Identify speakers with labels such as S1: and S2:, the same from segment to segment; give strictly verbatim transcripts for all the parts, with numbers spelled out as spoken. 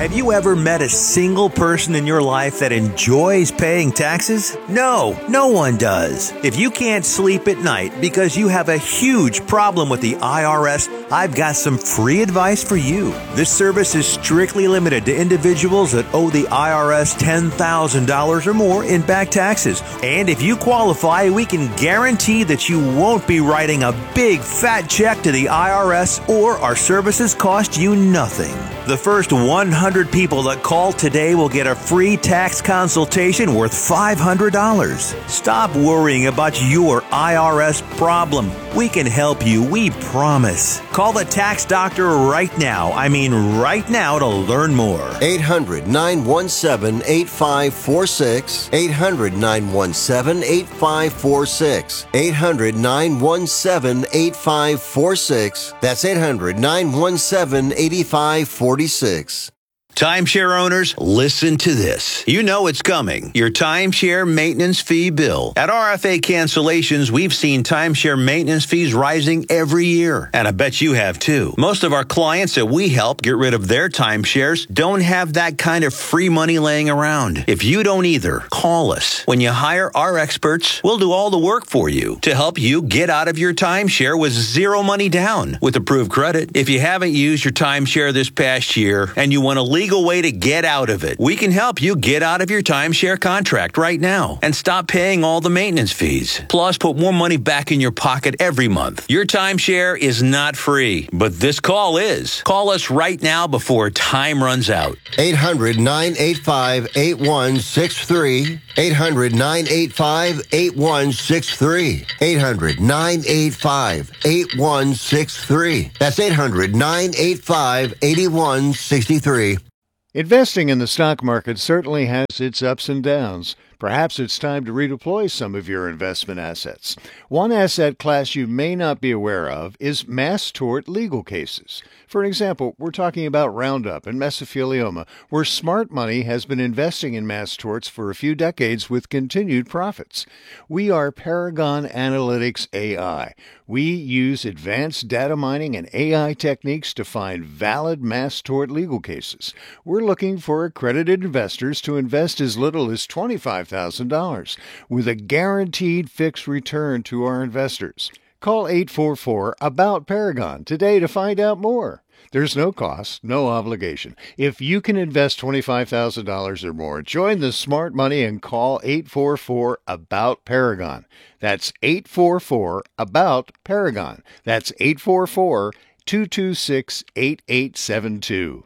S1: Have you ever met a single person in your life that enjoys paying taxes? No, no one does. If you can't sleep at night because you have a huge problem with the I R S, I've got some free advice for you. This service is strictly limited to individuals that owe the I R S ten thousand dollars or more in back taxes. And if you qualify, we can guarantee that you won't be writing a big fat check to the I R S, or our services cost you nothing. The first one hundred people that call today will get a free tax consultation worth five hundred dollars. Stop worrying about your I R S problem. We can help you, we promise. Call the tax doctor right now. I mean right now to learn more.
S2: eight hundred, nine one seven, eight five four six. eight hundred, nine one seven, eight five four six. eight hundred, nine one seven, eight five four six. That's eight hundred, nine one seven, eight five four six.
S1: Timeshare owners, listen to this. You know it's coming. Your timeshare maintenance fee bill. At R F A Cancellations, we've seen timeshare maintenance fees rising every year. And I bet you have too. Most of our clients that we help get rid of their timeshares don't have that kind of free money laying around. If you don't either, call us. When you hire our experts, we'll do all the work for you to help you get out of your timeshare with zero money down with approved credit. If you haven't used your timeshare this past year and you want to leave legal way to get out of it, we can help you get out of your timeshare contract right now and stop paying all the maintenance fees. Plus, put more money back in your pocket every month. Your timeshare is not free, but this call is. Call us right now before time runs out.
S2: eight hundred, nine eight five, eight one six three. eight hundred, nine eight five, eight one six three. eight hundred, nine eight five, eight one six three. That's eight hundred, nine eight five, eight one six three.
S3: Investing in the stock market certainly has its ups and downs. Perhaps it's time to redeploy some of your investment assets. One asset class you may not be aware of is mass tort legal cases. For example, we're talking about Roundup and mesothelioma, where smart money has been investing in mass torts for a few decades with continued profits. We are Paragon Analytics A I. We use advanced data mining and A I techniques to find valid mass tort legal cases. We're looking for accredited investors to invest as little as twenty-five thousand dollars with a guaranteed fixed return to our investors. Call eight four four, ABOUT Paragon today to find out more. There's no cost, no obligation. If you can invest twenty-five thousand dollars or more, join the smart money and call eight four four, ABOUT Paragon. That's eight four four, ABOUT Paragon. That's eight four four, two two six, eight eight seven two.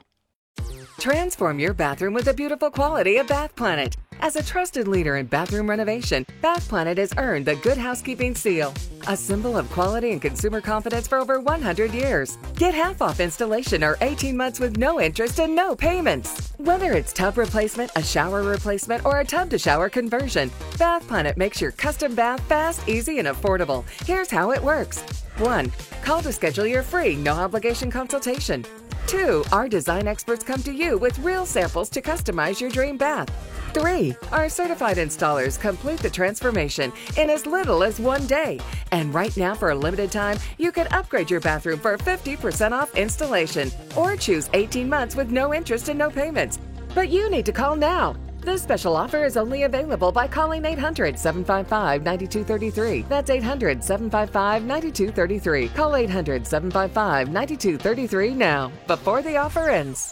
S4: Transform your bathroom with the beautiful quality of Bath Planet. As a trusted leader in bathroom renovation, Bath Planet has earned the Good Housekeeping seal, a symbol of quality and consumer confidence for over one hundred years. Get half off installation or eighteen months with no interest and no payments. Whether it's tub replacement, a shower replacement, or a tub-to-shower conversion, Bath Planet makes your custom bath fast, easy, and affordable. Here's how it works. one. Call to schedule your free, no-obligation consultation. two. Our design experts come to you with real samples to customize your dream bath. three. Our certified installers complete the transformation in as little as one day. And right now, for a limited time, you can upgrade your bathroom for fifty percent off installation or choose eighteen months with no interest and no payments. But you need to call now. This special offer is only available by calling eight hundred, seven five five, nine two three three. That's eight hundred, seven five five, nine two three three. Call eight hundred, seven five five, nine two three three now, before the offer ends.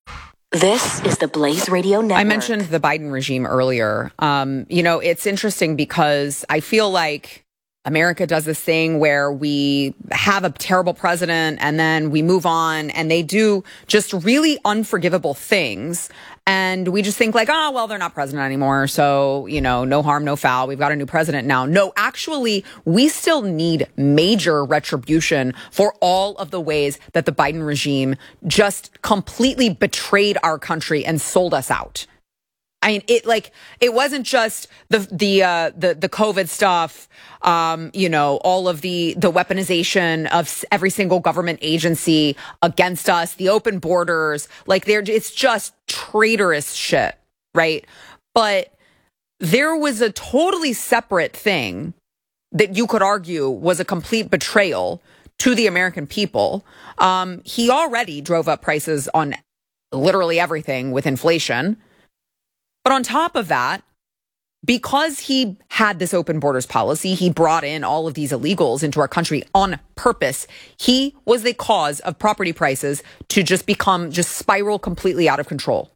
S5: This is the Blaze Radio Network.
S6: I mentioned the Biden regime earlier. Um, you know, it's interesting because I feel like America does this thing where we have a terrible president and then we move on and they do just really unforgivable things. And we just think like, oh, well, they're not president anymore. So, you know, no harm, no foul. We've got a new president now. No, actually, we still need major retribution for all of the ways that the Biden regime just completely betrayed our country and sold us out. I mean, it like it wasn't just the the uh, the the COVID stuff, um, you know, all of the the weaponization of every single government agency against us, the open borders, like they're it's just traitorous shit, right? But there was a totally separate thing that you could argue was a complete betrayal to the American people. Um, he already drove up prices on literally everything with inflation. But on top of that, because he had this open borders policy, he brought in all of these illegals into our country on purpose. He was the cause of property prices to just become, just spiral completely out of control.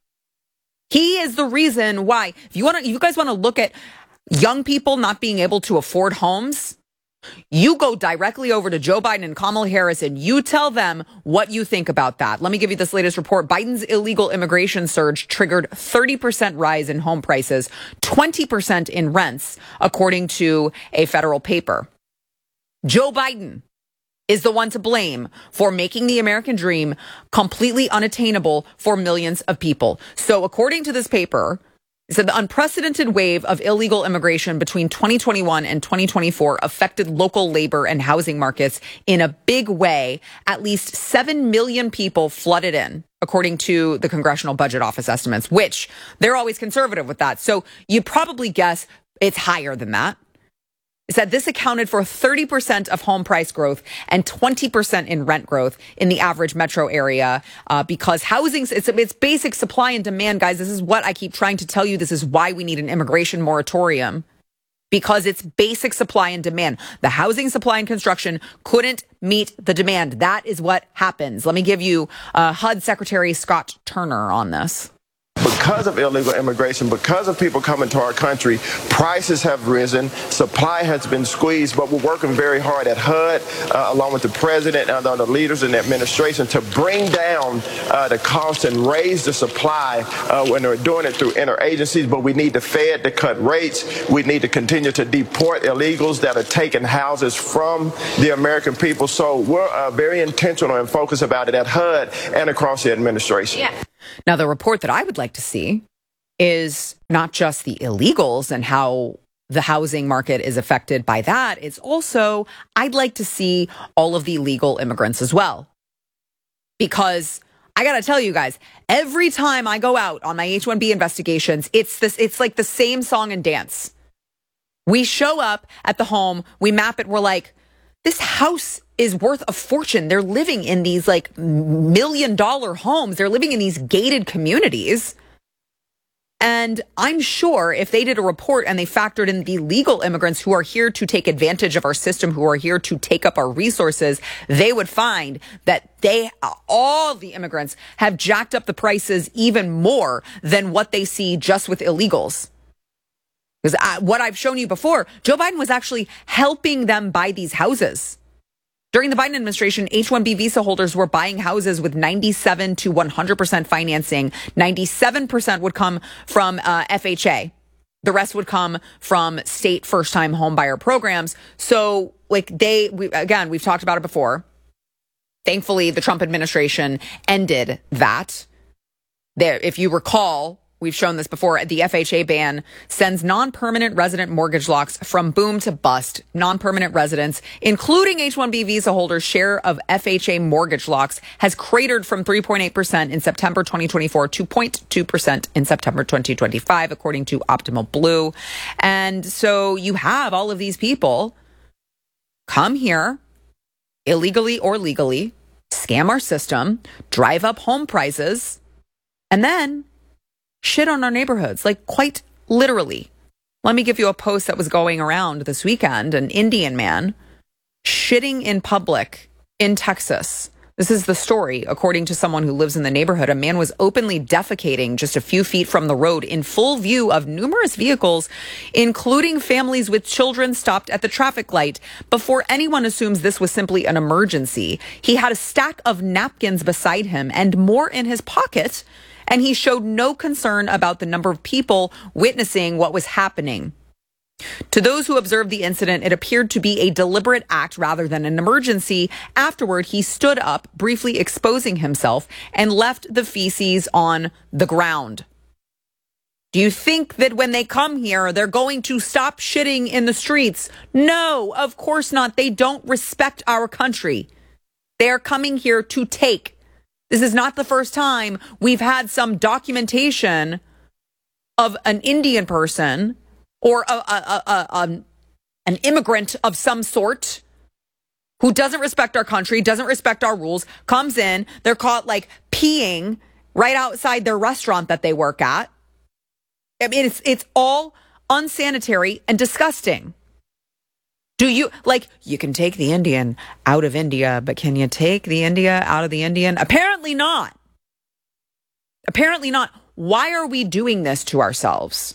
S6: He is the reason why. If you want to, you guys want to look at young people not being able to afford homes, you go directly over to Joe Biden and Kamala Harris and you tell them what you think about that. Let me give you this latest report. Biden's illegal immigration surge triggered thirty percent rise in home prices, twenty percent in rents, according to a federal paper. Joe Biden is the one to blame for making the American dream completely unattainable for millions of people. So according to this paper, it said the unprecedented wave of illegal immigration between twenty twenty-one and twenty twenty-four affected local labor and housing markets in a big way. At least seven million people flooded in, according to the Congressional Budget Office estimates, which they're always conservative with that. So you probably guess it's higher than that. It said this accounted for thirty percent of home price growth and twenty percent in rent growth in the average metro area uh, because housing, it's, it's basic supply and demand, guys. This is what I keep trying to tell you. This is why we need an immigration moratorium, because it's basic supply and demand. The housing supply and construction couldn't meet the demand. That is what happens. Let me give you uh, H U D Secretary Scott Turner on this.
S7: Because of illegal immigration, because of people coming to our country, prices have risen, supply has been squeezed, but we're working very hard at H U D, uh, along with the president and other leaders in the administration, to bring down uh, the cost and raise the supply uh, when they're doing it through interagencies. But we need the Fed to cut rates. We need to continue to deport illegals that are taking houses from the American people. So we're uh, very intentional and focused about it at H U D and across the administration.
S6: Yeah. Now, the report that I would like to see is not just the illegals and how the housing market is affected by that. It's also, I'd like to see all of the legal immigrants as well. Because I got to tell you guys, every time I go out on my H one B investigations, it's this, it's like the same song and dance. We show up at the home, we map it, we're like, this house is worth a fortune. They're living in these like million dollar homes. They're living in these gated communities. And I'm sure if they did a report and they factored in the legal immigrants who are here to take advantage of our system, who are here to take up our resources, they would find that they, all the immigrants have jacked up the prices even more than what they see just with illegals. Because I, what I've shown you before, Joe Biden was actually helping them buy these houses. During the Biden administration, H one B visa holders were buying houses with ninety-seven to one hundred percent financing. ninety-seven percent would come from uh, F H A. The rest would come from state first-time home buyer programs. So, like they, we, again, we've talked about it before. Thankfully, the Trump administration ended that. There, if you recall, we've shown this before. The F H A ban sends non-permanent resident mortgage locks from boom to bust. Non-permanent residents, including H one B visa holders' share of F H A mortgage locks has cratered from three point eight percent in September twenty twenty-four to zero point two percent in September twenty twenty-five, according to Optimal Blue. And so you have all of these people come here illegally or legally, scam our system, drive up home prices, and then shit on our neighborhoods, like quite literally. Let me give you a post that was going around this weekend. An Indian man shitting in public in Texas. This is the story, according to someone who lives in the neighborhood. A man was openly defecating just a few feet from the road in full view of numerous vehicles, including families with children stopped at the traffic light. Before anyone assumes this was simply an emergency, he had a stack of napkins beside him and more in his pocket, and he showed no concern about the number of people witnessing what was happening. To those who observed the incident, it appeared to be a deliberate act rather than an emergency. Afterward, he stood up, briefly exposing himself, and left the feces on the ground. Do you think that when they come here, they're going to stop shitting in the streets? No, of course not. They don't respect our country. They are coming here to take. This is not the first time we've had some documentation of an Indian person or a, a, a, a, an immigrant of some sort who doesn't respect our country, doesn't respect our rules, comes in, they're caught like peeing right outside their restaurant that they work at. I mean, it's it's all unsanitary and disgusting. Do you, like, you can take the Indian out of India, but can you take the India out of the Indian? Apparently not. Apparently not. Why are we doing this to ourselves?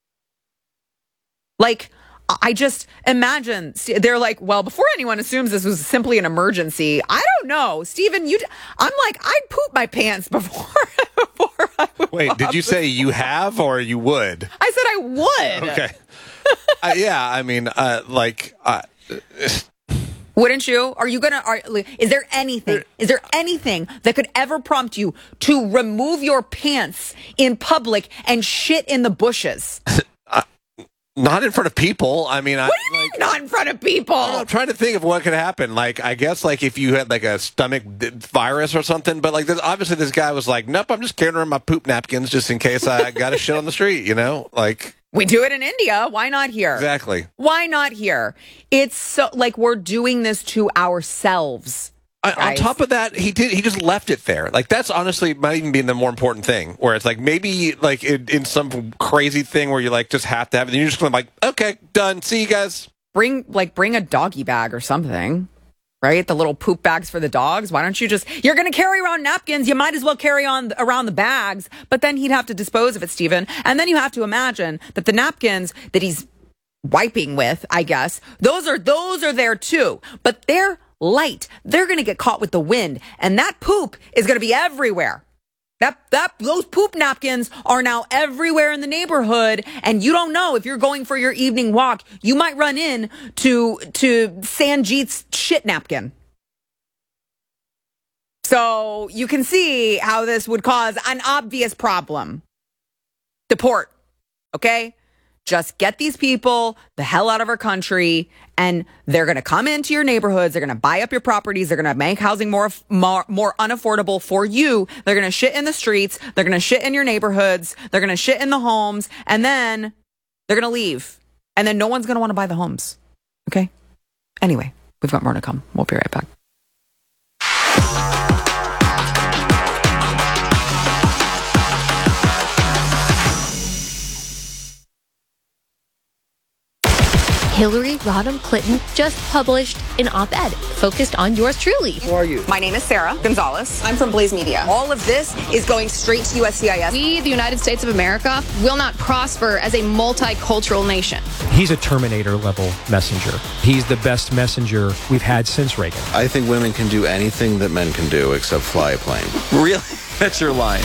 S6: Like, I just imagine they're like, well, before anyone assumes this was simply an emergency, I don't know. Stephen, you, I'm like, I'd poop my pants before, before I would.
S8: Wait, did you say you have or you would?
S6: I said I would.
S8: Okay. uh, yeah, I mean, uh, like, uh,
S6: wouldn't you? Are you gonna? Are, is there anything? Is there anything that could ever prompt you to remove your pants in public and shit in the bushes?
S8: uh, not in front of people. I mean,
S6: what
S8: I,
S6: do you
S8: like,
S6: mean not in front of people?
S8: I'm trying to think of what could happen. Like, I guess, like, if you had like a stomach virus or something. But like, obviously, this guy was like, "Nope, I'm just carrying around my poop napkins just in case I got a shit on the street." You know, like.
S6: We do it in India. Why not here?
S8: Exactly.
S6: Why not here? It's so like we're doing this to ourselves.
S8: I, on top of that, he did. He just left it there. Like, that's honestly might even be the more important thing. Where it's like maybe like in, in some crazy thing where you like just have to have it. And you're just going like, okay, done. See you guys.
S6: Bring like bring a doggy bag or something. Right? The little poop bags for the dogs. Why don't you just, you're going to carry around napkins. You might as well carry on around the bags, but then he'd have to dispose of it, Stephen. And then you have to imagine that the napkins that he's wiping with, I guess, those are, those are there too, but they're light. They're going to get caught with the wind, and that poop is going to be everywhere. That, that, those poop napkins are now everywhere in the neighborhood, and you don't know if you're going for your evening walk, you might run in to, to Sanjeet's shit napkin. So you can see how this would cause an obvious problem. Deport, okay? Just get these people the hell out of our country, and they're going to come into your neighborhoods. They're going to buy up your properties. They're going to make housing more, more, more unaffordable for you. They're going to shit in the streets. They're going to shit in your neighborhoods. They're going to shit in the homes, and then they're going to leave. And then no one's going to want to buy the homes. Okay? Anyway, we've got more to come. We'll be right back.
S9: Hillary Rodham Clinton just published an op-ed focused on yours truly.
S6: Who are you? My name is Sarah Gonzalez. I'm from Blaze Media. All of this is going straight to U S C I S.
S10: We, the United States of America, will not prosper as a multicultural nation.
S11: He's a Terminator-level messenger. He's the best messenger we've had since Reagan.
S12: I think women can do anything that men can do except fly a plane.
S13: Really? That's your line.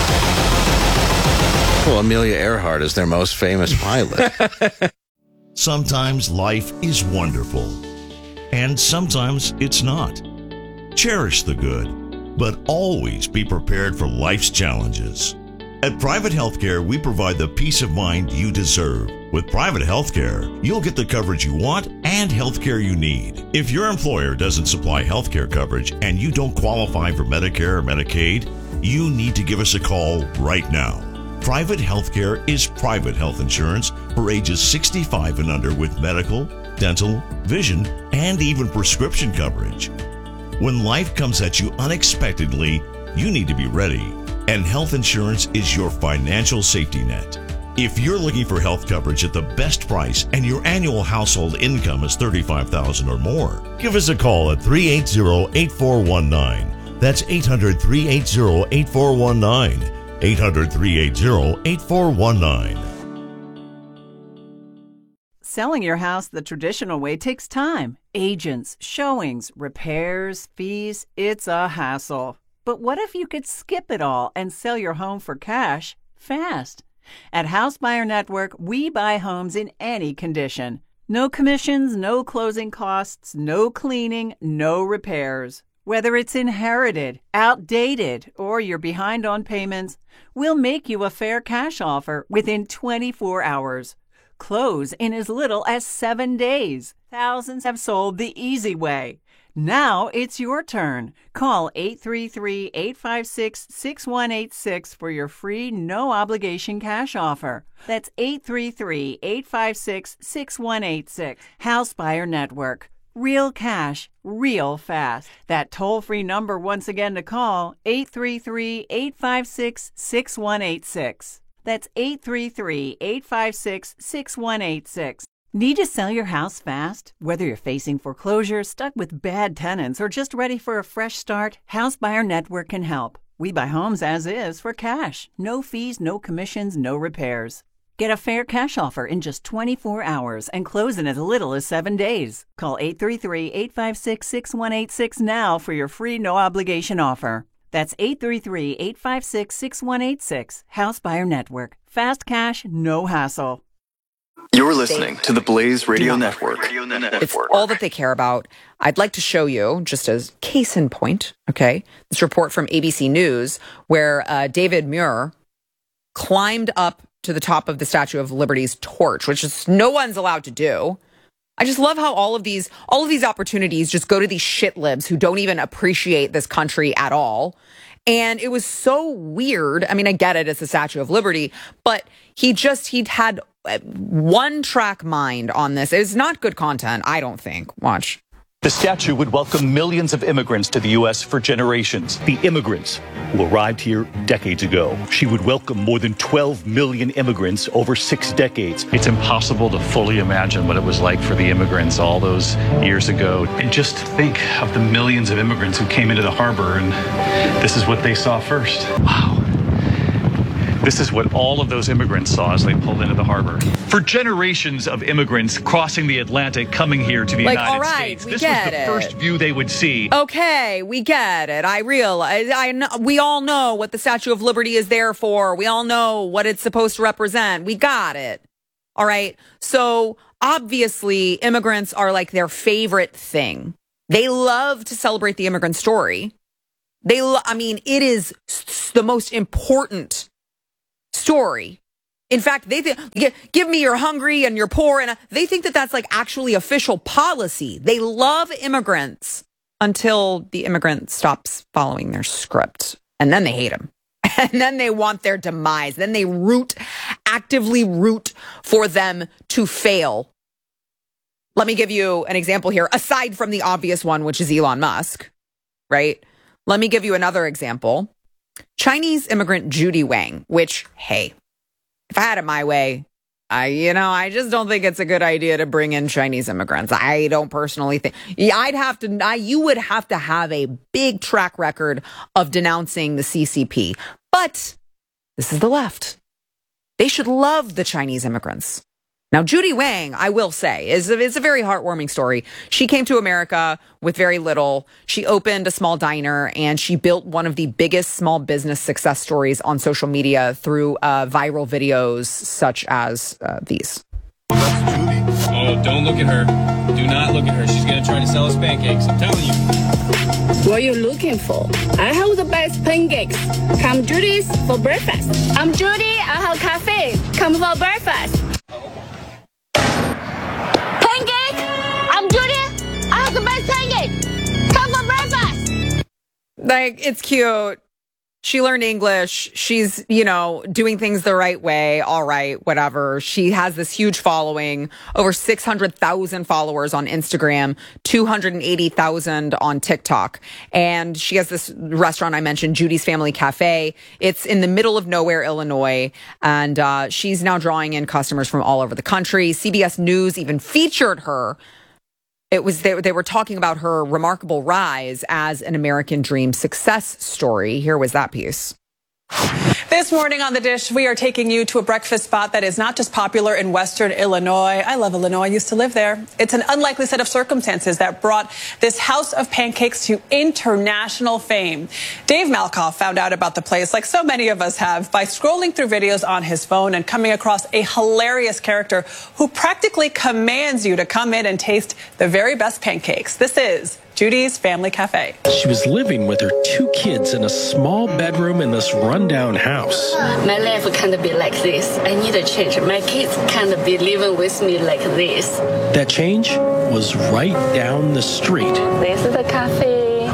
S12: Well, Amelia Earhart is their most famous pilot.
S14: Sometimes life is wonderful, and sometimes it's not. Cherish the good, but always be prepared for life's challenges. At Private Healthcare, we provide the peace of mind you deserve. With Private Healthcare, you'll get the coverage you want and healthcare you need. If your employer doesn't supply healthcare coverage and you don't qualify for Medicare or Medicaid, you need to give us a call right now. Private Healthcare is private health insurance for ages sixty-five and under with medical, dental, vision, and even prescription coverage. When life comes at you unexpectedly, you need to be ready, and health insurance is your financial safety net. If you're looking for health coverage at the best price and your annual household income is thirty-five thousand dollars or more, give us a call at three eight zero, eight four one nine. That's eight hundred, three eight zero, eight four one nine. eight hundred, three eight zero, eight four one nine.
S15: Selling your house the traditional way takes time. Agents, showings, repairs, fees. It's a hassle. But what if you could skip it all and sell your home for cash fast? At House Buyer Network, we buy homes in any condition. No commissions, no closing costs, no cleaning, no repairs. Whether it's inherited, outdated, or you're behind on payments, we'll make you a fair cash offer within twenty-four hours. Close in as little as seven days. Thousands have sold the easy way. Now it's your turn. Call eight three three, eight five six, six one eight six for your free no-obligation cash offer. That's eight three three, eight five six, six one eight six. House Buyer Network. real cash, real fast. That toll-free number once again to call, eight three three, eight five six, six one eight six. That's eight three three, eight five six, six one eight six. Need to sell your house fast? Whether you're facing foreclosure, stuck with bad tenants, or just ready for a fresh start, House Buyer Network can help. We buy homes as is for cash. No fees, no commissions, no repairs. Get a fair cash offer in just twenty-four hours and close in as little as seven days. Call eight three three, eight five six, six one eight six now for your free no-obligation offer. That's eight three three, eight five six, six one eight six. House Buyer Network. Fast cash, no hassle.
S13: You're listening to the Blaze Radio Network.
S6: It's all that they care about. I'd like to show you, just as case in point, okay, this report from A B C News where uh, David Muir climbed up to the top of the Statue of Liberty's torch, which is no one's allowed to do. I just love how all of these all of these opportunities just go to these shit libs who don't even appreciate this country at all. And it was so weird. I mean, I get it, it's the Statue of Liberty, but he just, he'd had one track mind on this. It's not good content, I don't think. Watch.
S16: The statue would welcome millions of immigrants to the U S for generations. The immigrants who arrived here decades ago. She would welcome more than twelve million immigrants over six decades.
S17: It's impossible to fully imagine what it was like for the immigrants all those years ago. And just think of the millions of immigrants who came into the harbor, and this is what they saw first. Wow. This is what all of those immigrants saw as they pulled into the harbor. For generations of immigrants crossing the Atlantic, coming here to the
S6: like,
S17: United
S6: all right,
S17: States,
S6: we
S17: this
S6: get
S17: was the
S6: it.
S17: first view they would see.
S6: Okay, we get it. I realize. I know, we all know what the Statue of Liberty is there for. We all know what it's supposed to represent. We got it. All right. So obviously, immigrants are like their favorite thing. They love to celebrate the immigrant story. They, lo- I mean, it is the most important story. In fact, they think, give me you're hungry and you're poor. And they think that that's like actually official policy. They love immigrants until the immigrant stops following their script. And then they hate them. And then they want their demise. Then they root, actively root for them to fail. Let me give you an example here, aside from the obvious one, which is Elon Musk, right? Let me give you another example. Chinese immigrant Judy Wang, which, hey, if I had it my way, I, you know, I just don't think it's a good idea to bring in Chinese immigrants. I don't personally think. I'd have to, I, you would have to have a big track record of denouncing the C C P. But this is the left. They should love the Chinese immigrants. Now, Judy Wang, I will say, is a, is a very heartwarming story. She came to America with very little. She opened a small diner, and she built one of the biggest small business success stories on social media through uh, viral videos such as uh, these.
S18: Oh, don't look at her. Do not look at her. She's going to try to sell us pancakes. I'm telling you.
S19: What are you looking for? I have the best pancakes. Come Judy's for breakfast. I'm Judy. I have cafe. Come for breakfast. I'm Judy. I have the best pancake. Come for breakfast.
S6: Like, it's cute. She learned English. She's, you know, doing things the right way. All right, whatever. She has this huge following, over six hundred thousand followers on Instagram, two hundred eighty thousand on TikTok. And she has this restaurant I mentioned, Judy's Family Cafe. It's in the middle of nowhere, Illinois. And uh, she's now drawing in customers from all over the country. C B S News even featured her. It was they, they were talking about her remarkable rise as an American dream success story. Here was that piece.
S20: This morning on The Dish, we are taking you to a breakfast spot that is not just popular in Western Illinois. I love Illinois. I used to live there. It's an unlikely set of circumstances that brought this house of pancakes to international fame. Dave Malkoff found out about the place, like so many of us have, by scrolling through videos on his phone and coming across a hilarious character who practically commands you to come in and taste the very best pancakes. This is Judy's Family Cafe.
S21: She was living with her two kids in a small bedroom in this rundown house.
S19: My life can't be like this. I need a change. My kids can't be living with me like this.
S21: That change was right down the street.
S19: This is the cafe.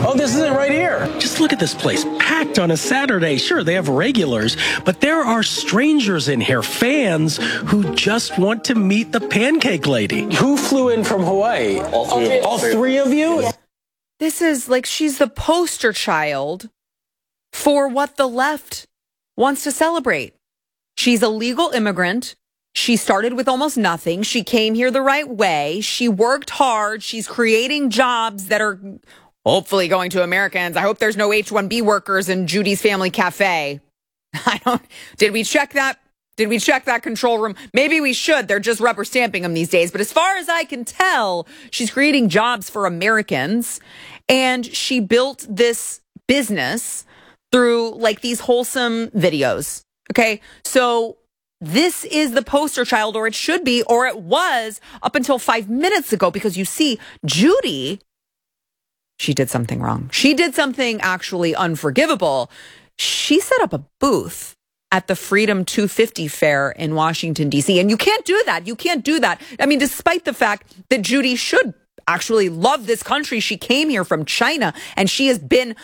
S21: Oh, this is it right here. Just look at this place, packed on a Saturday. Sure, they have regulars, but there are strangers in here, fans who just want to meet the pancake lady. Who flew in from Hawaii? All three, All three of you?
S6: This is like she's the poster child for what the left wants to celebrate. She's a legal immigrant. She started with almost nothing. She came here the right way. She worked hard. She's creating jobs that are hopefully going to Americans. I hope there's no H one B workers in Judy's Family Cafe. I don't, did we check that? Did we check that control room? Maybe we should. They're just rubber stamping them these days. But as far as I can tell, she's creating jobs for Americans. And she built this business through like these wholesome videos. Okay. So this is the poster child, or it should be, or it was up until five minutes ago, because you see, Judy, she did something wrong. She did something actually unforgivable. She set up a booth at the Freedom two fifty fair in Washington, D C. And you can't do that. You can't do that. I mean, despite the fact that Judy should actually love this country. She came here from China, and she has been,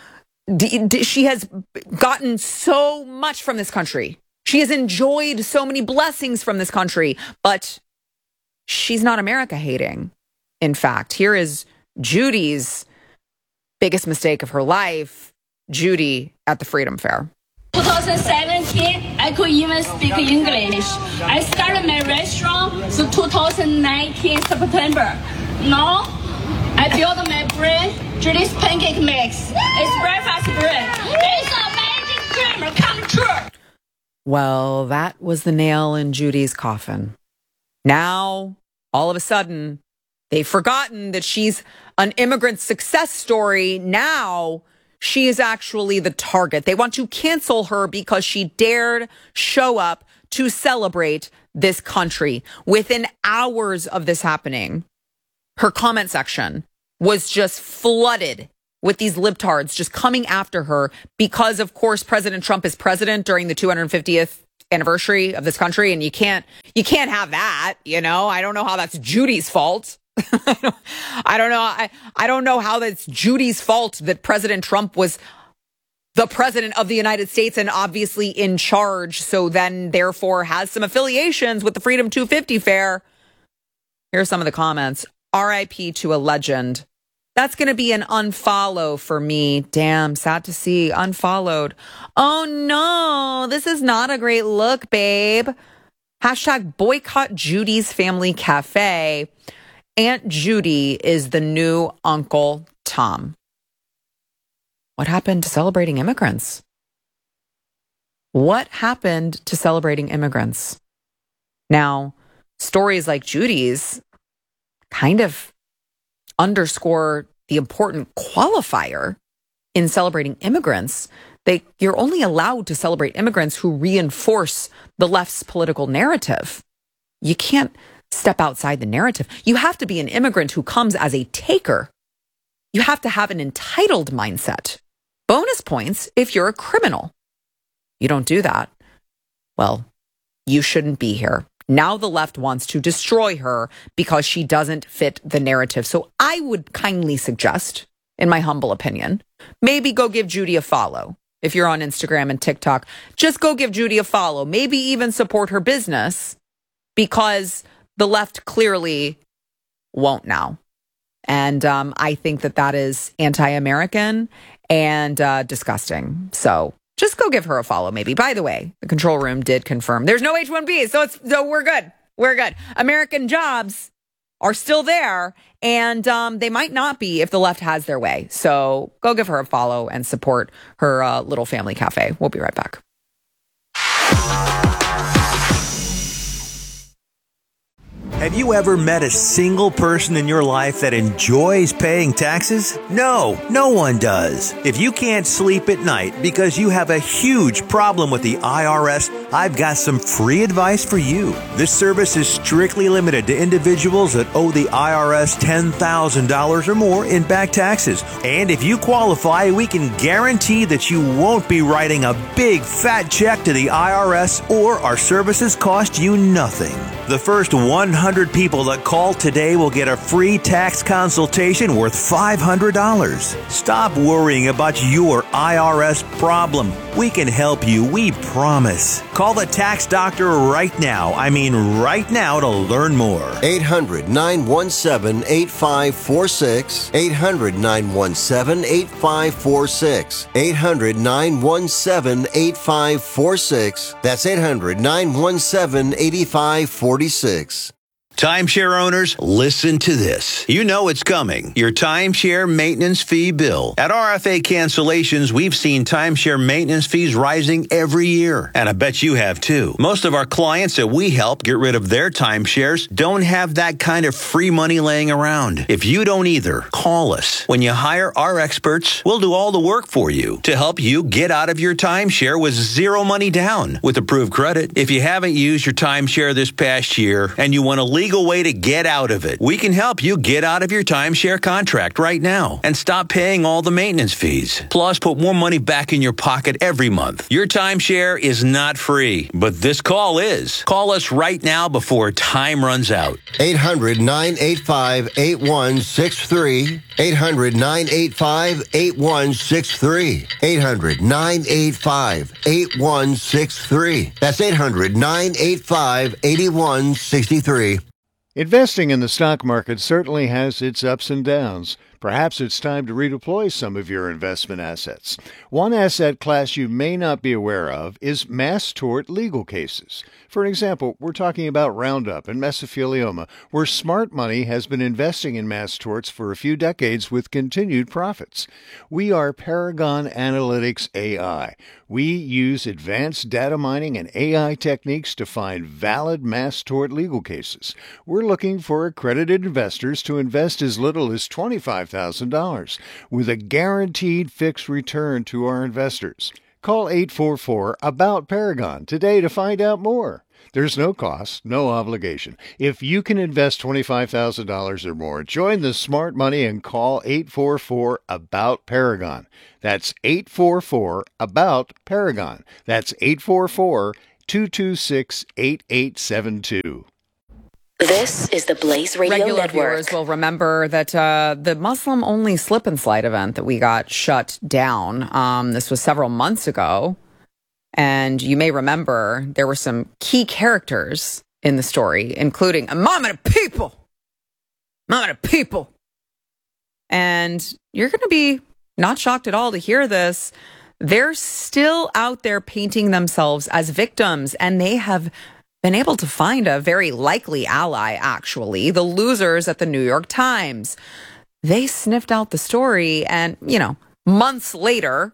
S6: she has gotten so much from this country. She has enjoyed so many blessings from this country, but she's not America hating. In fact, here is Judy's biggest mistake of her life. Judy at the Freedom Fair.
S19: twenty seventeen, I could even speak English. I started my restaurant so two thousand nineteen September. Now, I built my brand, Judy's Pancake Mix. It's breakfast bread. It's a magic dream come true.
S6: Well, that was the nail in Judy's coffin. Now, all of a sudden, they've forgotten that she's an immigrant success story. Now, she is actually the target. They want to cancel her because she dared show up to celebrate this country. Within hours of this happening, her comment section was just flooded with these libtards just coming after her because, of course, President Trump is president during the two hundred fiftieth anniversary of this country. And you can't, you can't have that. You know, I don't know how that's Judy's fault. I don't, I don't know. I, I don't know how that's Judy's fault that President Trump was the president of the United States and obviously in charge. So then therefore has some affiliations with the Freedom two fifty fair. Here's some of the comments. R I P to a legend. That's going to be an unfollow for me. Damn, sad to see. Unfollowed. Oh no, this is not a great look, babe. Hashtag boycott Judy's Family Cafe. Aunt Judy is the new Uncle Tom. What happened to celebrating immigrants? What happened to celebrating immigrants? Now, stories like Judy's kind of underscore the important qualifier in celebrating immigrants. They, you're only allowed to celebrate immigrants who reinforce the left's political narrative. You can't step outside the narrative. You have to be an immigrant who comes as a taker. You have to have an entitled mindset. Bonus points if you're a criminal. You don't do that. Well, you shouldn't be here. Now the left wants to destroy her because she doesn't fit the narrative. So I would kindly suggest, in my humble opinion, maybe go give Judy a follow. If you're on Instagram and TikTok, just go give Judy a follow. Maybe even support her business, because the left clearly won't now. And um, I think that that is anti-American and uh, disgusting. So just go give her a follow, maybe. By the way, the control room did confirm there's no H one B, so it's so we're good. We're good. American jobs are still there, and um, they might not be if the left has their way. So go give her a follow and support her uh, little family cafe. We'll be right back.
S1: Have you ever met a single person in your life that enjoys paying taxes? No, no one does. If you can't sleep at night because you have a huge problem with the I R S, I've got some free advice for you. This service is strictly limited to individuals that owe the I R S ten thousand dollars or more in back taxes. And if you qualify, we can guarantee that you won't be writing a big fat check to the I R S, or our services cost you nothing. The first one hundred hundred people that call today will get a free tax consultation worth five hundred dollars. Stop worrying about your I R S problem. We can help you, we promise. Call the tax doctor right now. I mean right now to learn more.
S2: eight hundred, nine one seven, eight five four six. eight hundred, nine one seven, eight five four six. eight hundred, nine one seven, eight five four six. That's eight hundred, nine one seven, eight five four six.
S1: Timeshare owners, listen to this. You know it's coming. Your timeshare maintenance fee bill. At R F A Cancellations, we've seen timeshare maintenance fees rising every year. And I bet you have too. Most of our clients that we help get rid of their timeshares don't have that kind of free money laying around. If you don't either, call us. When you hire our experts, we'll do all the work for you to help you get out of your timeshare with zero money down with approved credit. If you haven't used your timeshare this past year and you want to leave legal way to get out of it. We can help you get out of your timeshare contract right now and stop paying all the maintenance fees. Plus, put more money back in your pocket every month. Your timeshare is not free, but this call is. Call us right now before time runs out.
S2: eight hundred, nine eight five, eight one six three. eight hundred, nine eight five, eight one six three. eight hundred, nine eight five, eight one six three. That's eight hundred, nine eight five, eight one six three.
S3: Investing in the stock market certainly has its ups and downs. Perhaps it's time to redeploy some of your investment assets. One asset class you may not be aware of is mass tort legal cases. For example, we're talking about Roundup and mesothelioma, where smart money has been investing in mass torts for a few decades with continued profits. We are Paragon Analytics A I. We use advanced data mining and A I techniques to find valid mass tort legal cases. We're looking for accredited investors to invest as little as twenty-five thousand dollars with a guaranteed fixed return to our investors. Call eight four four, ABOUT Paragon today to find out more. There's no cost, no obligation. If you can invest twenty-five thousand dollars or more, join the smart money and call eight four four, ABOUT Paragon. That's eight four four, ABOUT Paragon. That's eight four four, two two six, eight eight seven two.
S5: This is the Blaze Radio
S6: Regular
S5: Network.
S6: Viewers will remember that uh, the Muslim-only slip and slide event that we got shut down, um, this was several months ago. And you may remember there were some key characters in the story, including a mom and a people. Mom and a people. And you're going to be not shocked at all to hear this. They're still out there painting themselves as victims, and they have been able to find a very likely ally, actually, the losers at the New York Times. They sniffed out the story, and, you know, months later,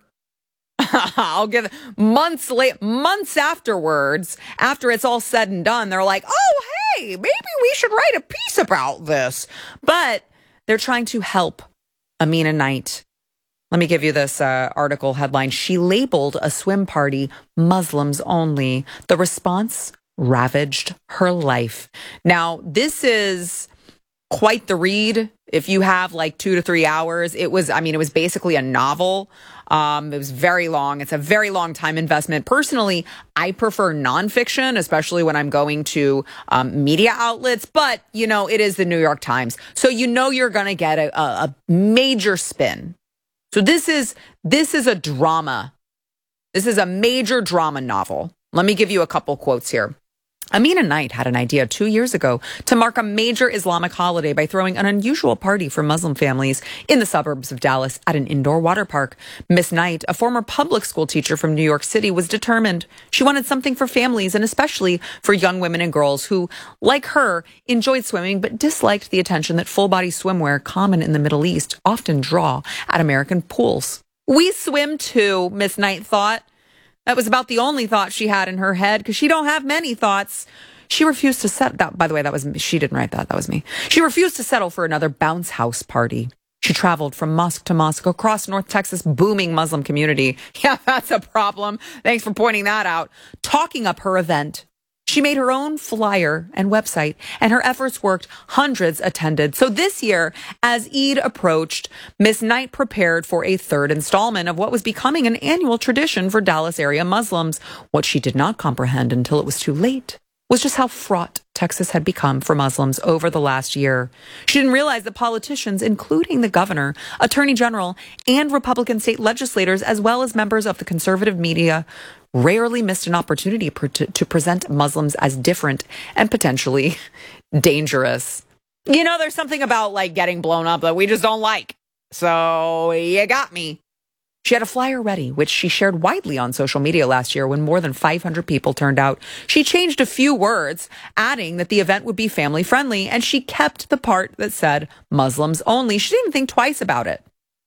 S6: I'll give it months late, months afterwards, after it's all said and done, they're like, oh, hey, maybe we should write a piece about this. But they're trying to help Amina Knight. Let me give you this uh, article headline. She labeled a swim party Muslims only. The response ravaged her life. Now, this is quite the read. If you have like two to three hours, it was, I mean, it was basically a novel. Um, it was very long. It's a very long time investment. Personally, I prefer nonfiction, especially when I'm going to um, media outlets. But, you know, it is the New York Times. So you know you're going to get a, a, a major spin. So this is this is a drama. This is a major drama novel. Let me give you a couple quotes here. Amina Knight had an idea two years ago to mark a major Islamic holiday by throwing an unusual party for Muslim families in the suburbs of Dallas at an indoor water park. Miss Knight, a former public school teacher from New York City, was determined. She wanted something for families and especially for young women and girls who, like her, enjoyed swimming but disliked the attention that full-body swimwear, common in the Middle East, often draw at American pools. We swim too, Miss Knight thought. That was about the only thought she had in her head, because she don't have many thoughts. She refused to set that. By the way, that was she didn't write that. That was me. She refused to settle for another bounce house party. She traveled from mosque to mosque across North Texas' booming Muslim community. Yeah, that's a problem. Thanks for pointing that out. Talking up her event. She made her own flyer and website, and her efforts worked. Hundreds attended. So this year, as Eid approached, Miss Knight prepared for a third installment of what was becoming an annual tradition for Dallas area Muslims. What she did not comprehend until it was too late was just how fraught Texas had become for Muslims over the last year. She didn't realize that politicians, including the governor, attorney general, and Republican state legislators, as well as members of the conservative media, rarely missed an opportunity per- to, to present Muslims as different and potentially dangerous. You know, there's something about like getting blown up that we just don't like. So you got me. She had a flyer ready, which she shared widely on social media last year when more than five hundred people turned out. She changed a few words, adding that the event would be family friendly, and she kept the part that said Muslims only. She didn't think twice about it.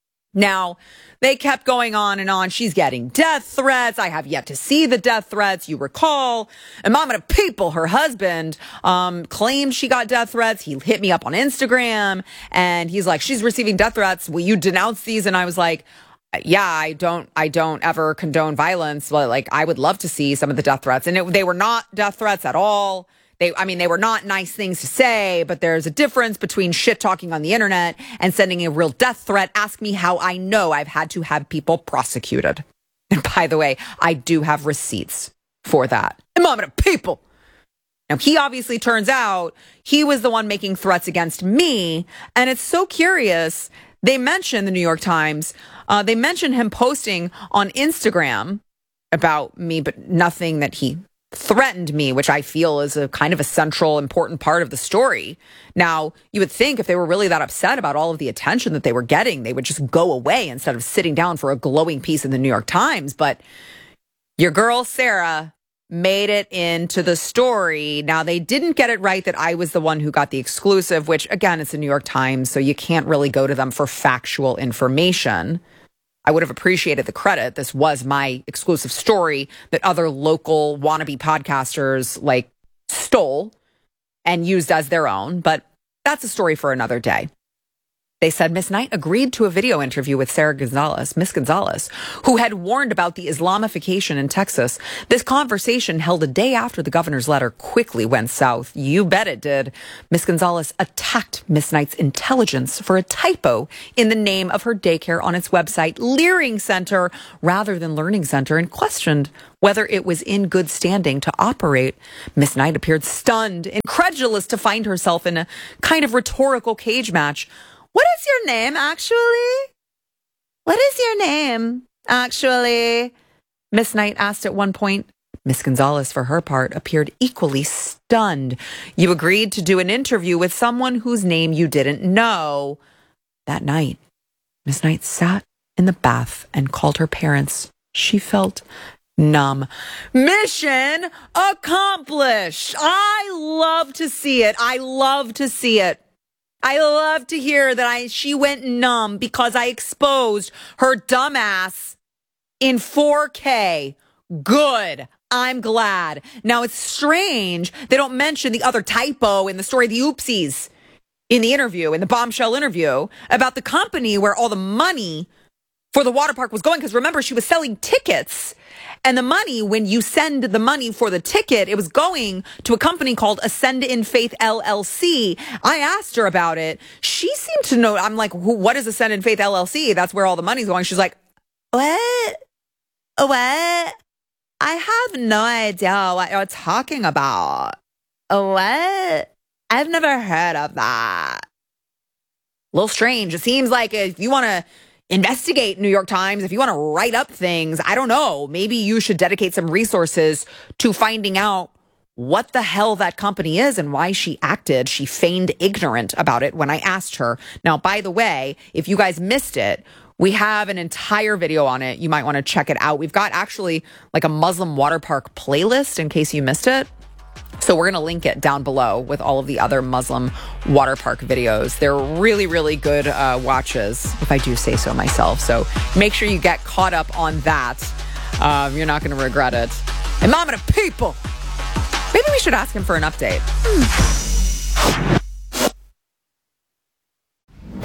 S6: Now, they kept going on and on. She's getting death threats. I have yet to see the death threats. You recall, Imam of People, her husband, um, claimed she got death threats. He hit me up on Instagram, and he's like, she's receiving death threats. Will you denounce these? And I was like, yeah, I don't, I don't ever condone violence. But like, I would love to see some of the death threats. And it, they were not death threats at all. They, I mean, they were not nice things to say, but there's a difference between shit talking on the internet and sending a real death threat. Ask me how I know I've had to have people prosecuted. And by the way, I do have receipts for that. Imam of People. Now, he obviously turns out he was the one making threats against me. And it's so curious. They mentioned the New York Times. Uh, they mentioned him posting on Instagram about me, but nothing that he threatened me, which I feel is a kind of a central, important part of the story. Now, you would think if they were really that upset about all of the attention that they were getting, they would just go away instead of sitting down for a glowing piece in the New York Times. But your girl, Sarah, made it into the story. Now, they didn't get it right that I was the one who got the exclusive, which, again, it's the New York Times, so you can't really go to them for factual information. I would have appreciated the credit. This was my exclusive story that other local wannabe podcasters like stole and used as their own, but that's a story for another day. They said Miss Knight agreed to a video interview with Sarah Gonzalez, Miss Gonzalez, who had warned about the Islamification in Texas. This conversation, held a day after the governor's letter, quickly went south. You bet it did. Miss Gonzalez attacked Miss Knight's intelligence for a typo in the name of her daycare on its website, Leering Center, rather than Learning Center, and questioned whether it was in good standing to operate. Miss Knight appeared stunned, incredulous to find herself in a kind of rhetorical cage match. What is your name, actually? What is your name, actually? Miss Knight asked at one point. Miss Gonzalez, for her part, appeared equally stunned. You agreed to do an interview with someone whose name you didn't know. That night, Miss Knight sat in the bath and called her parents. She felt numb. Mission accomplished. I love to see it. I love to see it. I love to hear that I she went numb because I exposed her dumbass in four K. Good. I'm glad. Now, it's strange they don't mention the other typo in the story, the oopsies, in the interview, in the bombshell interview, about the company where all the money for the water park was going. Because remember, she was selling tickets. And the money, when you send the money for the ticket, it was going to a company called Ascend in Faith L L C. I asked her about it. She seemed to know. I'm like, what is Ascend in Faith L L C? That's where all the money's going. She's like, what? What? I have no idea what you're talking about. What? I've never heard of that. A little strange. It seems like if you want to investigate New York Times, if you want to write up things, I don't know, maybe you should dedicate some resources to finding out what the hell that company is and why she acted. She feigned ignorant about it when I asked her. Now, by the way, if you guys missed it, we have an entire video on it. You might want to check it out. We've got actually like a Muslim water park playlist in case you missed it. So we're going to link it down below with all of the other Muslim water park videos. They're really, really good uh, watches, if I do say so myself. So make sure you get caught up on that. Um, you're not going to regret it. Imam of People. Maybe we should ask him for an update. Hmm.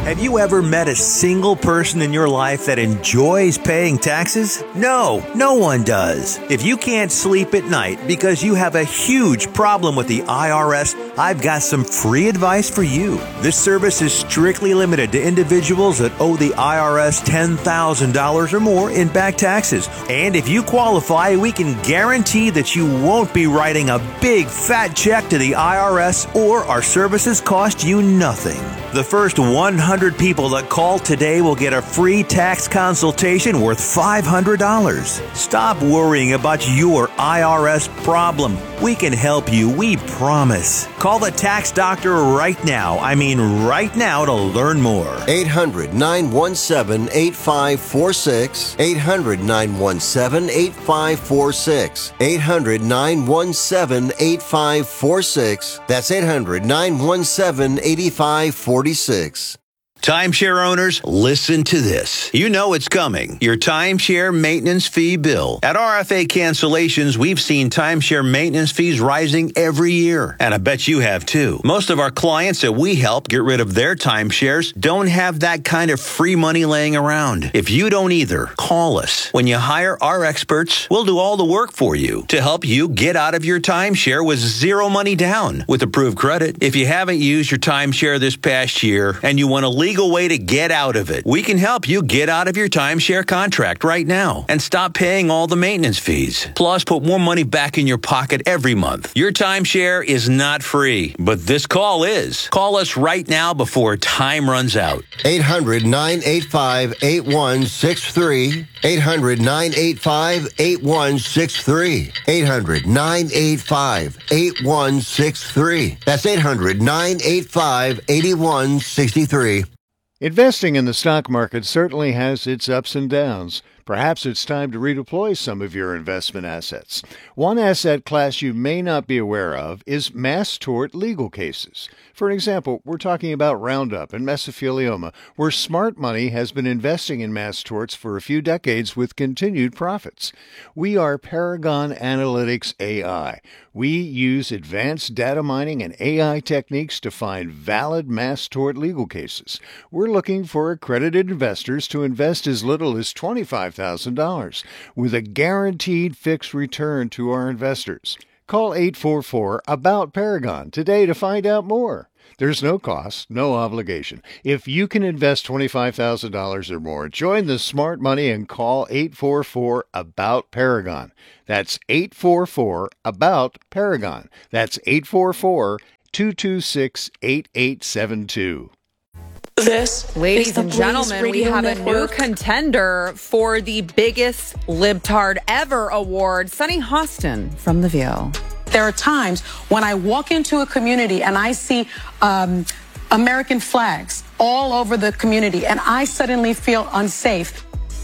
S1: Have you ever met a single person in your life that enjoys paying taxes? No, no one does. If you can't sleep at night because you have a huge problem with the I R S, I've got some free advice for you. This service is strictly limited to individuals that owe the I R S ten thousand dollars or more in back taxes. And if you qualify, we can guarantee that you won't be writing a big fat check to the I R S, or our services cost you nothing. The first one hundred people that call today will get a free tax consultation worth five hundred dollars. Stop worrying about your I R S problem. We can help you, we promise. Call the tax doctor right now. I mean right now to learn more.
S2: eight hundred, nine one seven, eight five four six. eight hundred, nine one seven, eight five four six. eight hundred, nine one seven, eight five four six. That's eight hundred, nine one seven, eight five four six.
S1: Timeshare owners, listen to this. You know it's coming. Your timeshare maintenance fee bill. At R F A Cancellations, we've seen timeshare maintenance fees rising every year. And I bet you have too. Most of our clients that we help get rid of their timeshares don't have that kind of free money laying around. If you don't either, call us. When you hire our experts, we'll do all the work for you to help you get out of your timeshare with zero money down with approved credit. If you haven't used your timeshare this past year and you want to leave legal way to get out of it. We can help you get out of your timeshare contract right now and stop paying all the maintenance fees. Plus, put more money back in your pocket every month. Your timeshare is not free, but this call is. Call us right now before time runs out.
S2: eight hundred, nine eight five, eight one six three. eight hundred, nine eight five, eight one six three. eight hundred, nine eight five, eight one six three. That's eight hundred, nine eight five, eight one six three.
S3: Investing in the stock market certainly has its ups and downs. Perhaps it's time to redeploy some of your investment assets. One asset class you may not be aware of is mass tort legal cases. For example, we're talking about Roundup and mesothelioma, where smart money has been investing in mass torts for a few decades with continued profits. We are Paragon Analytics A I. We use advanced data mining and A I techniques to find valid mass tort legal cases. We're looking for accredited investors to invest as little as twenty-five thousand dollars with a guaranteed fixed return to our investors. Call eight four four, A B O U T, Paragon today to find out more. There's no cost, no obligation. If you can invest twenty-five thousand dollars or more, join the smart money and call eight four four, A B O U T, Paragon. That's eight four four, A B O U T, Paragon. That's eight four four, two two six, eight eight seven two.
S6: This, ladies and gentlemen, we have Network. a new contender for the biggest libtard ever award, Sunny Hostin from The View.
S4: There are times when I walk into a community and I see um, American flags all over the community, and I suddenly feel unsafe.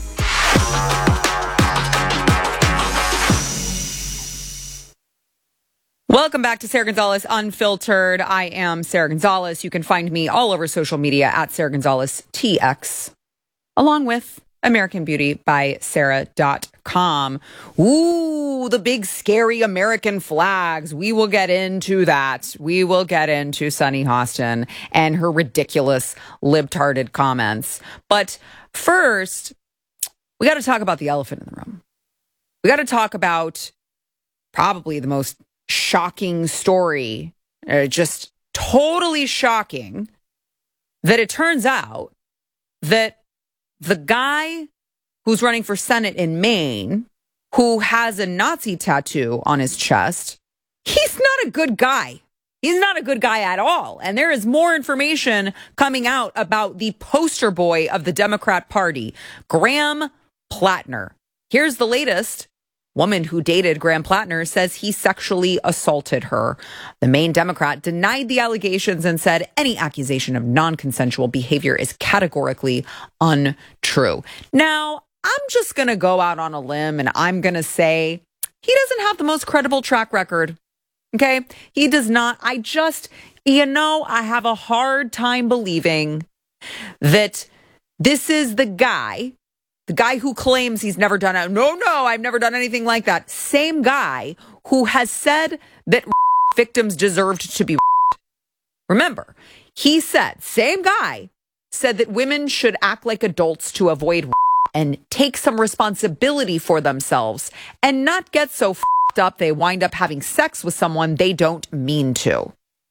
S6: Welcome back to Sarah Gonzalez Unfiltered. I am Sarah Gonzalez. You can find me all over social media at Sarah Gonzalez T X, along with American Beauty by Sarah dot com. Ooh, the big scary American flags. We will get into that. We will get into Sunny Hostin and her ridiculous libtarded comments. But first, we got to talk about the elephant in the room. We got to talk about probably the most shocking story, uh, just totally shocking, that it turns out that the guy who's running for Senate in Maine, who has a Nazi tattoo on his chest, he's not a good guy. He's not a good guy at all. And there is more information coming out about the poster boy of the Democrat Party, Graham Plattner. Here's the latest. Woman who dated Graham Plattner says he sexually assaulted her. The Maine Democrat denied the allegations and said any accusation of non-consensual behavior is categorically untrue. Now, I'm just going to go out on a limb and I'm going to say he doesn't have the most credible track record. Okay? He does not. I just, you know, I have a hard time believing that this is the guy The guy who claims he's never done it. No, no, I've never done anything like that. Same guy who has said that victims deserved to be. Remember, he said, same guy said that women should act like adults to avoid and take some responsibility for themselves and not get so f***ed up they wind up having sex with someone they don't mean to.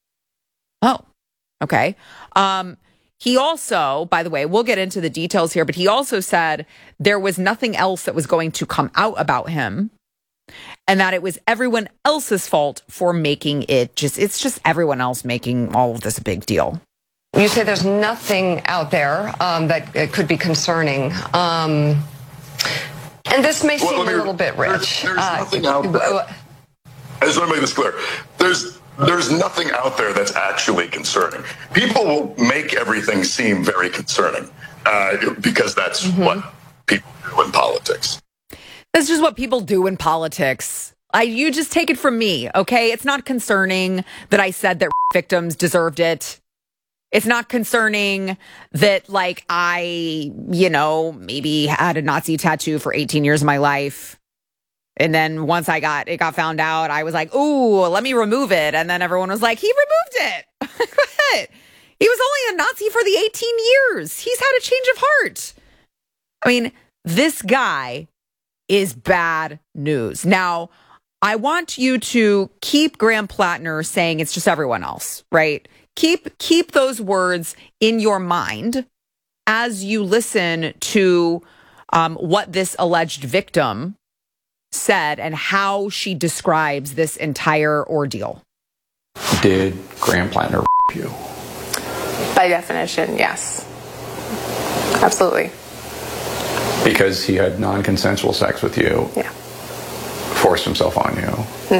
S6: Oh, okay. Um, he also, by the way, we'll get into the details here, but he also said there was nothing else that was going to come out about him and that it was everyone else's fault for making it just, it's just everyone else making all of this a big deal.
S7: You say there's nothing out there um, that it could be concerning. Um, and this may
S22: well,
S7: seem
S22: me,
S7: a little bit rich.
S22: There's, there's
S7: uh,
S22: nothing out there. I just want to make this clear. There's there's nothing out there that's actually concerning. People will make everything seem very concerning uh, because that's mm-hmm. what people do in politics.
S6: That's just what people do in politics. I, you just take it from me, okay? It's not concerning that I said that victims deserved it. It's not concerning that, like, I, you know, maybe had a Nazi tattoo for eighteen years of my life. And then once I got, it got found out, I was like, ooh, let me remove it. And then everyone was like, he removed it. What? He was only a Nazi for the eighteen years. He's had a change of heart. I mean, this guy is bad news. Now, I want you to keep Graham Plattner saying it's just everyone else, right? Keep keep those words in your mind as you listen to um, what this alleged victim said and how she describes this entire ordeal.
S23: Did Graham Plattner rape you?
S24: By definition, yes. Absolutely.
S23: Because he had non-consensual sex with you?
S24: Yeah.
S23: Forced himself on you?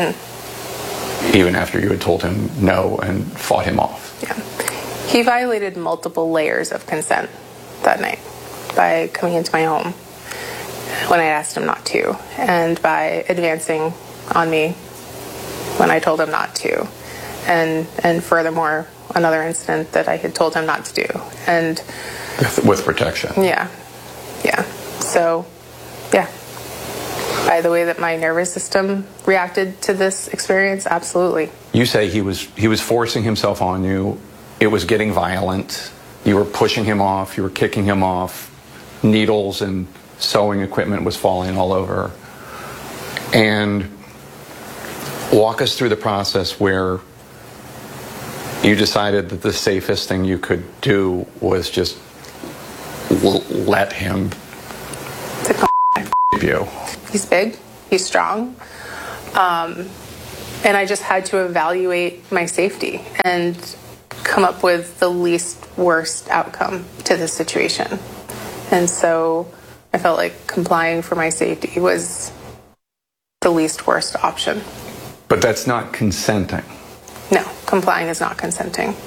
S24: Mm-hmm.
S23: Even after you had told him no and fought him off?
S24: Yeah. He violated multiple layers of consent that night by coming into my home when I asked him not to, and by advancing on me when I told him not to, and and furthermore, another incident that I had told him not to do, and
S23: with, with protection.
S24: Yeah, yeah. So, yeah. By the way that my nervous system reacted to this experience, absolutely.
S23: You say he was he was forcing himself on you. It was getting violent. You were pushing him off. You were kicking him off. Needles and sewing equipment was falling all over. And walk us through the process where you decided that the safest thing you could do was just l- let him f- you.
S24: He's big. He's strong. Um, and I just had to evaluate my safety and come up with the least worst outcome to the situation. And so I felt like complying for my safety was the least worst option.
S23: But that's not consenting.
S24: No, complying is not consenting.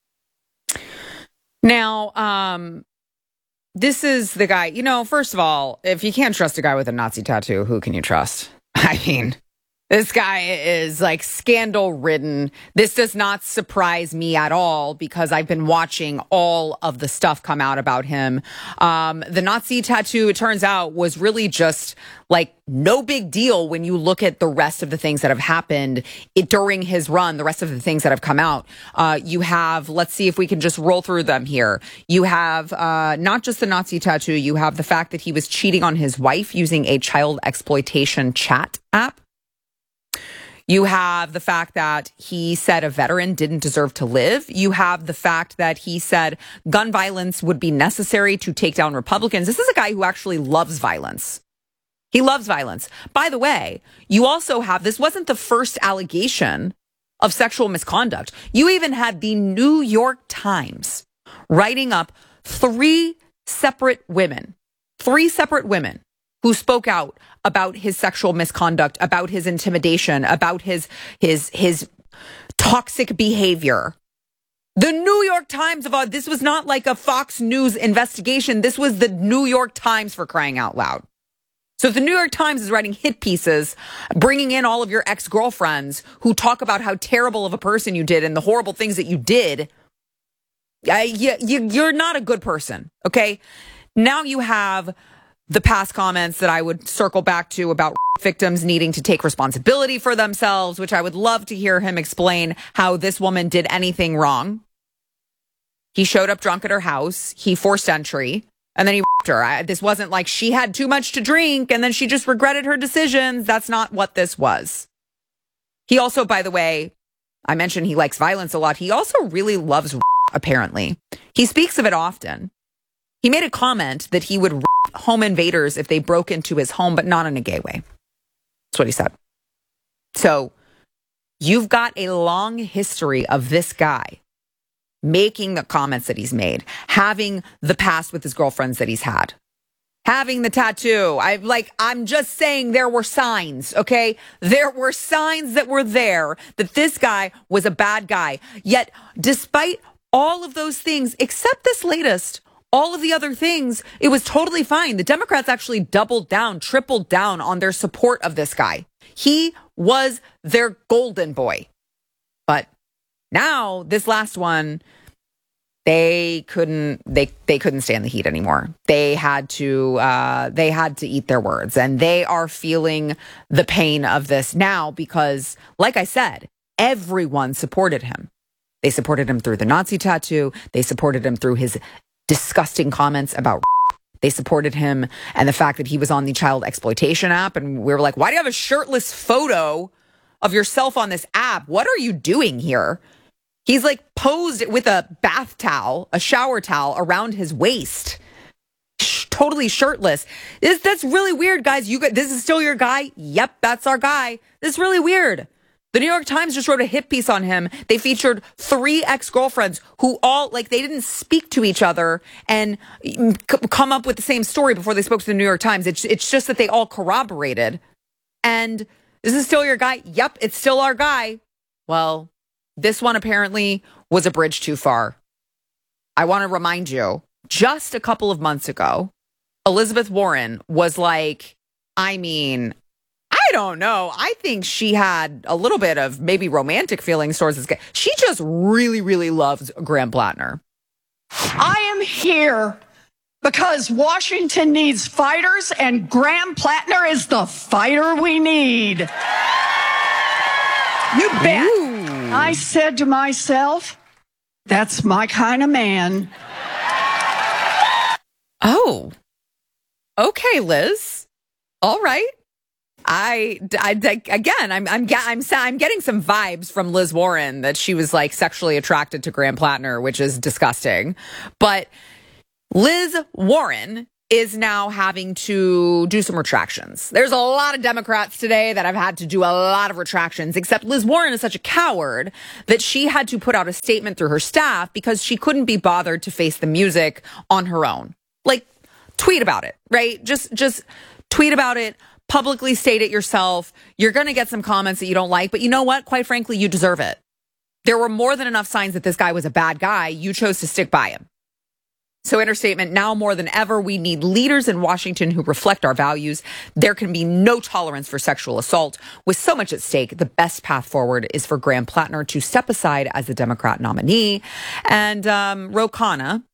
S6: Now, um, this is the guy, you know, first of all, if you can't trust a guy with a Nazi tattoo, who can you trust? I mean, this guy is like scandal ridden. This does not surprise me at all because I've been watching all of the stuff come out about him. Um, the Nazi tattoo, it turns out, was really just like no big deal when you look at the rest of the things that have happened it, during his run, the rest of the things that have come out. Uh, you have, let's see if we can just roll through them here. You have uh, not just the Nazi tattoo, you have the fact that he was cheating on his wife using a child exploitation chat app. You have the fact that he said a veteran didn't deserve to live. You have the fact that he said gun violence would be necessary to take down Republicans. This is a guy who actually loves violence. He loves violence. By the way, you also have, this wasn't the first allegation of sexual misconduct. You even had the New York Times writing up three separate women, three separate women who spoke out about his sexual misconduct, about his intimidation, about his his his toxic behavior. The New York Times of all, this was not like a Fox News investigation. This was the New York Times, for crying out loud. So if the New York Times is writing hit pieces, bringing in all of your ex-girlfriends who talk about how terrible of a person you did and the horrible things that you did, uh, you, you, you're not a good person, okay? Now you have the past comments that I would circle back to about victims needing to take responsibility for themselves, which I would love to hear him explain how this woman did anything wrong. He showed up drunk at her house. He forced entry. And then he raped her. I, this wasn't like she had too much to drink and then she just regretted her decisions. That's not what this was. He also, by the way, I mentioned he likes violence a lot. He also really loves rape, apparently. He speaks of it often. He made a comment that he would rape home invaders if they broke into his home, but not in a gay way. That's what he said. So you've got a long history of this guy making the comments that he's made, having the past with his girlfriends that he's had, having the tattoo. I like, I'm just saying there were signs, okay? There were signs that were there that this guy was a bad guy. Yet, despite all of those things, except this latest, all of the other things, it was totally fine. The Democrats actually doubled down, tripled down on their support of this guy. He was their golden boy. But now, this last one, they couldn't they they couldn't stand the heat anymore. They had to uh, they had to eat their words, and they are feeling the pain of this now because, like I said, everyone supported him. They supported him through the Nazi tattoo. They supported him through his disgusting comments about. They supported him and the fact that he was on the child exploitation app, and we were like, "Why do you have a shirtless photo of yourself on this app? What are you doing here?" He's like posed with a bath towel, a shower towel around his waist, Sh- totally shirtless. This, that's really weird, guys. You got, this is still your guy? Yep, that's our guy. This is really weird. The New York Times just wrote a hit piece on him. They featured three ex-girlfriends who all, like, they didn't speak to each other and c- come up with the same story before they spoke to the New York Times. It's, it's just that they all corroborated. And this is still your guy? Yep, it's still our guy. Well, this one apparently was a bridge too far. I want to remind you, just a couple of months ago, Elizabeth Warren was like, I mean, I don't know. I think she had a little bit of maybe romantic feelings towards this guy. She just really, really loves Graham Plattner.
S8: I am here because Washington needs fighters, and Graham Plattner is the fighter we need. You bet. Ooh. I said to myself, that's my kind of man.
S6: Oh, okay, Liz. All right. I, I again, I'm, I'm, I'm, I'm getting some vibes from Liz Warren that she was like sexually attracted to Graham Plattner, which is disgusting. But Liz Warren is now having to do some retractions. There's a lot of Democrats today that have had to do a lot of retractions, except Liz Warren is such a coward that she had to put out a statement through her staff because she couldn't be bothered to face the music on her own. Like, tweet about it, right? Just, just tweet about it, publicly state it yourself. You're going to get some comments that you don't like, but you know what? Quite frankly, you deserve it. There were more than enough signs that this guy was a bad guy. You chose to stick by him. So in her statement, now more than ever, we need leaders in Washington who reflect our values. There can be no tolerance for sexual assault. With so much at stake, the best path forward is for Graham Plattner to step aside as the Democrat nominee. And um, Ro Khanna,